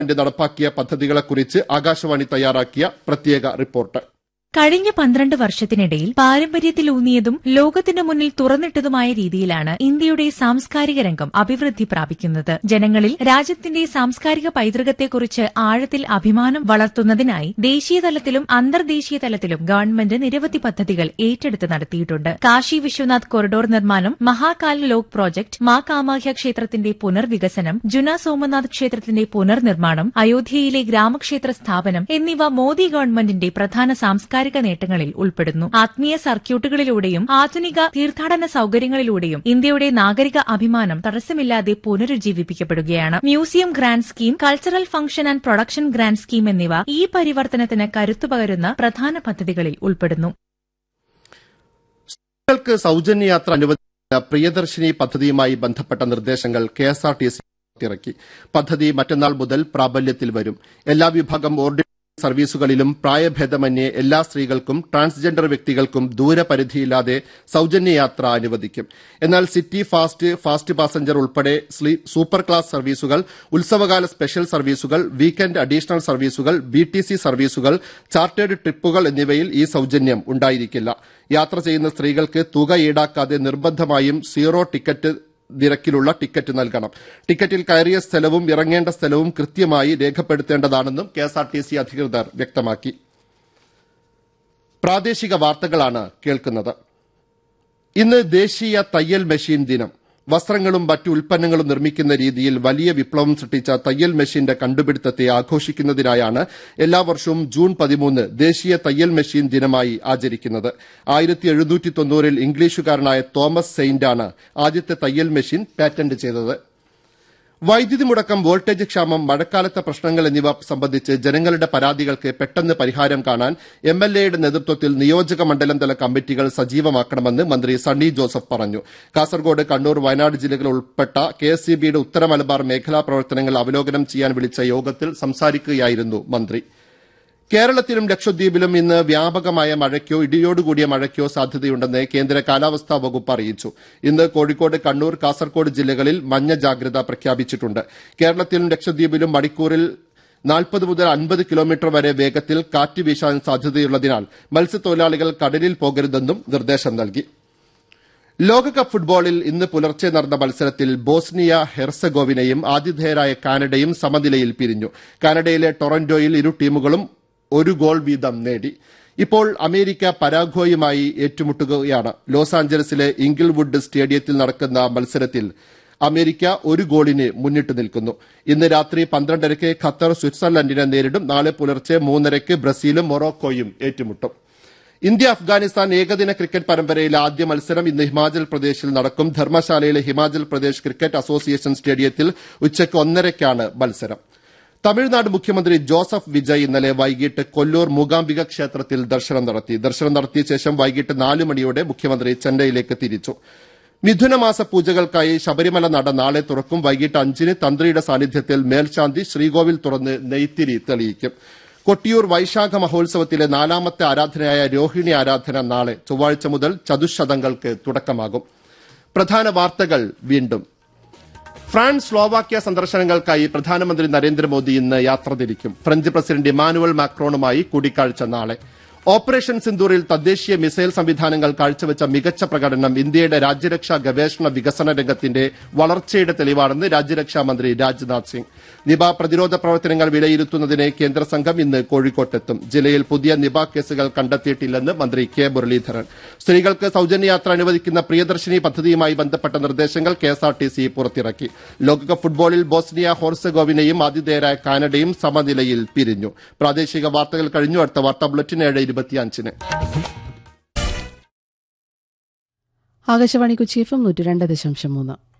നടപ്പാക്കിയ പദ്ധതികളെക്കുറിച്ച് ആകാശവാണി തയ്യാറാക്കിയ പ്രത്യേക റിപ്പോർട്ട്. കഴിഞ്ഞ 12 വർഷത്തിനിടയിൽ പാരമ്പര്യത്തിലൂന്നിയതും ലോകത്തിനു മുന്നിൽ തുറന്നിട്ടതുമായ രീതിയിലാണ് ഇന്ത്യയുടെ സാംസ്കാരിക രംഗം അഭിവൃദ്ധി പ്രാപിക്കുന്നത്. ജനങ്ങളിൽ രാജ്യത്തിന്റെ സാംസ്കാരിക പൈതൃകത്തെക്കുറിച്ച് ആഴത്തിൽ അഭിമാനം വളർത്തുന്നതിനായി ദേശീയതലത്തിലും അന്തർദേശീയ തലത്തിലും ഗവൺമെന്റ് നിരവധി പദ്ധതികൾ ഏറ്റെടുത്ത് നടത്തിയിട്ടുണ്ട്. കാശി വിശ്വനാഥ് കൊറിഡോർ നിർമ്മാണം, മഹാകാൽ ലോക് പ്രോജക്ട്, മാ കാമാഖ്യ ക്ഷേത്രത്തിന്റെ പുനർവികസനം, ജുന സോമനാഥ് ക്ഷേത്രത്തിന്റെ പുനർനിർമ്മാണം, അയോധ്യയിലെ ഗ്രാമക്ഷേത്ര സ്ഥാപനം എന്നിവ മോദി ഗവൺമെന്റിന്റെ പ്രധാന സാംസ്കാരിക നേട്ടങ്ങളിൽ ഉൾപ്പെടുന്നു. ആത്മീയ സർക്യൂട്ടുകളിലൂടെയും ആധുനിക തീർത്ഥാടന സൌകര്യങ്ങളിലൂടെയും ഇന്ത്യയുടെ നാഗരിക അഭിമാനം തടസ്സമില്ലാതെ പുനരുജ്ജീവിപ്പിക്കപ്പെടുകയാണ്. Museum grant scheme, cultural function and production grant scheme എന്നിവ ഈ പരിവർത്തനത്തിന് കരുത്തുപകരുന്ന പ്രധാന പദ്ധതികളിൽ ഉൾപ്പെടുന്നു. സ്ത്രീകൾക്ക് സൌജന്യ യാത്ര അനുവദിക്കുന്ന പ്രിയദർശിനി പദ്ധതിയുമായി ബന്ധപ്പെട്ട നിർദ്ദേശങ്ങൾ കെഎസ്ആർടിസി ഇറക്കി. പദ്ധതി മറ്റന്നാൾ മുതൽ പ്രാബല്യത്തിൽ വരും. എല്ലാ വിഭാഗം ഓർഡിനറി സർവീസുകളിലും പ്രായഭേദമന്യേ എല്ലാ സ്ത്രീകൾക്കും ട്രാൻസ്ജെൻഡർ വ്യക്തികൾക്കും ദൂരപരിധിയില്ലാതെ സൌജന്യ യാത്ര അനുവദിക്കും. എന്നാൽ സിറ്റി ഫാസ്റ്റ് പാസഞ്ചർ ഉൾപ്പെടെ സൂപ്പർ ക്ലാസ് സർവീസുകൾ, ഉത്സവകാല സ്പെഷ്യൽ സർവീസുകൾ, വീക്കെൻഡ് അഡീഷണൽ സർവീസുകൾ, ബിടിസി സർവീസുകൾ, ചാർട്ടേഡ് ട്രിപ്പുകൾ എന്നിവയിൽ ഈ സൌജന്യം ഉണ്ടായിരിക്കില്ല. യാത്ര ചെയ്യുന്ന സ്ത്രീകൾക്ക് തുക ഈടാക്കാതെ നിർബന്ധമായും സീറോ ടിക്കറ്റ് നിരക്കിലുള്ള ടിക്കറ്റ് നൽകണം. ടിക്കറ്റിൽ കയറിയ സ്ഥലവും ഇറങ്ങേണ്ട സ്ഥലവും കൃത്യമായി രേഖപ്പെടുത്തേണ്ടതാണെന്നും കെഎസ്ആർടിസി അധികൃതർ വ്യക്തമാക്കി. പ്രാദേശിക വാർത്തകളാണ് കേൾക്കുന്നത്. ഇന്ന് ദേശീയ തയ്യൽ മെഷീൻ ദിനം. വസ്ത്രങ്ങളും മറ്റു ഉൽപ്പന്നങ്ങളും നിർമ്മിക്കുന്ന രീതിയിൽ വലിയ വിപ്ലവം സൃഷ്ടിച്ച തയ്യൽ മെഷീന്റെ കണ്ടുപിടുത്തത്തെ ആഘോഷിക്കുന്നതിനായാണ് എല്ലാ വർഷവും ജൂൺ 13 ദേശീയ തയ്യൽ മെഷീൻ ദിനമായി ആചരിക്കുന്നത്. 1790 ഇംഗ്ലീഷുകാരനായ തോമസ് സെയിന്റാണ് ആദ്യത്തെ തയ്യൽ മെഷീൻ പാറ്റന്റ് ചെയ്തത്. വൈദ്യുതി മുടക്കം, വോൾട്ടേജ് ക്ഷാമം, മഴക്കാലത്തെ പ്രശ്നങ്ങൾ എന്നിവ സംബന്ധിച്ച് ജനങ്ങളുടെ പരാതികൾക്ക് പെട്ടെന്ന് പരിഹാരം കാണാൻ എംഎൽഎയുടെ നേതൃത്വത്തിൽ നിയോജക മണ്ഡലം തല കമ്മിറ്റികൾ സജീവമാക്കണമെന്ന് മന്ത്രി സണ്ണി ജോസഫ് പറഞ്ഞു. കാസർഗോഡ്, കണ്ണൂർ, വയനാട് ജില്ലകൾ ഉൾപ്പെട്ട കെഎസ്ഇബിയുടെ ഉത്തര മലബാർ മേഖലാ പ്രവർത്തനങ്ങൾ അവലോകനം ചെയ്യാൻ വിളിച്ച യോഗത്തിൽ സംസാരിക്കുകയായിരുന്നു മന്ത്രി. കേരളത്തിലും ലക്ഷദ്വീപിലും ഇന്ന് വ്യാപകമായ മഴയ്ക്കോ ഇടിയോടുകൂടിയ മഴയ്ക്കോ സാധ്യതയുണ്ടെന്ന് കേന്ദ്ര കാലാവസ്ഥാ വകുപ്പ് അറിയിച്ചു. ഇന്ന് കോഴിക്കോട്, കണ്ണൂർ, കാസർഗോഡ് ജില്ലകളിൽ മഞ്ഞ ജാഗ്രത പ്രഖ്യാപിച്ചിട്ടുണ്ട്. കേരളത്തിലും ലക്ഷദ്വീപിലും മണിക്കൂറിൽ 40 മുതൽ 50 കിലോമീറ്റർ വരെ വേഗത്തിൽ കാറ്റ് വീശാൻ സാധ്യതയുള്ളതിനാൽ മത്സ്യത്തൊഴിലാളികൾ കടലിൽ പോകരുതെന്നും നിർദ്ദേശം നൽകി. ലോകകപ്പ് ഫുട്ബോളിൽ ഇന്ന് പുലർച്ചെ നടന്ന മത്സരത്തിൽ ബോസ്നിയ ഹെർസഗോവിനയും ആതിഥേയരായ കാനഡയും സമനിലയിൽ പിരിഞ്ഞു. കാനഡയിലെ ടൊറന്റോയിൽ ഇരു ടീമുകളും ഒരു ഗോൾ വീതം നേടി. ഇപ്പോൾ അമേരിക്ക പരാഗ്വേയുമായി ഏറ്റുമുട്ടുകയാണ്. ലോസ് ആഞ്ചലസിലെ ഇംഗിൾവുഡ് സ്റ്റേഡിയത്തിൽ നടക്കുന്ന മത്സരത്തിൽ അമേരിക്ക ഒരു ഗോളിന് മുന്നിട്ട് നിൽക്കുന്നു. ഇന്ന് രാത്രി 12:30 ഖത്തർ സ്വിറ്റ്സർലൻഡിനെ നേരിടും. നാളെ പുലർച്ചെ 3:30 ബ്രസീലും മൊറോക്കോയും ഏറ്റുമുട്ടും. ഇന്ത്യ അഫ്ഗാനിസ്ഥാൻ ഏകദിന ക്രിക്കറ്റ് പരമ്പരയിലെ ആദ്യ മത്സരം ഇന്ന് ഹിമാചൽ പ്രദേശിൽ നടക്കും. ധർമ്മശാലയിലെ ഹിമാചൽ പ്രദേശ് ക്രിക്കറ്റ് അസോസിയേഷൻ സ്റ്റേഡിയത്തിൽ ഉച്ചയ്ക്ക് 1:30ക്കാണ് മത്സരം. തമിഴ്നാട് മുഖ്യമന്ത്രി ജോസഫ് വിജയ് ഇന്നലെ വൈകിട്ട് കൊല്ലൂർ മൂകാംബിക ക്ഷേത്രത്തിൽ ദർശനം നടത്തിയ ശേഷം വൈകിട്ട് 4 മണിയോടെ മുഖ്യമന്ത്രി ചെന്നൈയിലേക്ക് തിരിച്ചു. മിഥുനമാസ പൂജകൾക്കായി ശബരിമല നട നാളെ തുറക്കും. വൈകിട്ട് 5-ന് തന്ത്രിയുടെ സാന്നിധ്യത്തിൽ മേൽശാന്തി ശ്രീകോവിൽ തുറന്ന് നെയ്ത്തിരി തെളിയിക്കും. കൊട്ടിയൂർ വൈശാഖ മഹോത്സവത്തിലെ 4ാമത്തെ ആരാധനയായ രോഹിണി ആരാധന നാളെ ചൊവ്വാഴ്ച മുതൽ ചതുശതങ്ങൾക്ക് തുടക്കമാകും. പ്രധാന വാർത്തകൾ വീണ്ടും. ഫ്രാൻസ്, സ്ലോവാക്യ സന്ദർശനങ്ങൾക്കായി പ്രധാനമന്ത്രി നരേന്ദ്രമോദി ഇന്ന് യാത്ര തിരിക്കും. ഫ്രഞ്ച് പ്രസിഡന്റ് ഇമാനുവൽ മാക്രോണുമായി കൂടിക്കാഴ്ച നാളെ. ഓപ്പറേഷൻ സിന്ദൂറിൽ തദ്ദേശീയ മിസൈൽ സംവിധാനങ്ങൾ കാഴ്ചവെച്ച മികച്ച പ്രകടനം ഇന്ത്യയുടെ രാജ്യരക്ഷാ ഗവേഷണ വികസന രംഗത്തിന്റെ വളർച്ചയുടെ തെളിവാണെന്ന് രാജ്യരക്ഷാ മന്ത്രി രാജ്നാഥ് സിംഗ്. നിപ പ്രതിരോധ പ്രവർത്തനങ്ങൾ വിലയിരുത്തുന്നതിന് കേന്ദ്ര സംഘം ഇന്ന് കോഴിക്കോട്ടെത്തും. ജില്ലയിൽ പുതിയ നിപ കേസുകൾ കണ്ടെത്തിയിട്ടില്ലെന്ന് മന്ത്രി കെ മുരളീധരൻ. സ്ത്രീകൾക്ക് സൌജന്യ യാത്ര അനുവദിക്കുന്ന പ്രിയദർശിനി പദ്ധതിയുമായി ബന്ധപ്പെട്ട നിർദ്ദേശങ്ങൾ കെഎസ്ആർടിസി പുറത്തിറക്കി. ലോകകപ്പ് ഫുട്ബോളിൽ ബോസ്നിയ ഹെർസഗോവിനയും ആതിഥേയരായ കാനഡയും സമനിലയിൽ പിരിഞ്ഞു. പ്രാദേശിക വാർത്തകൾ കഴിഞ്ഞു. അടുത്ത വാർത്താ ബുള്ളറ്റിൻ 7:25-ന്. ആകാശവാണി കൊച്ചി FM 102.3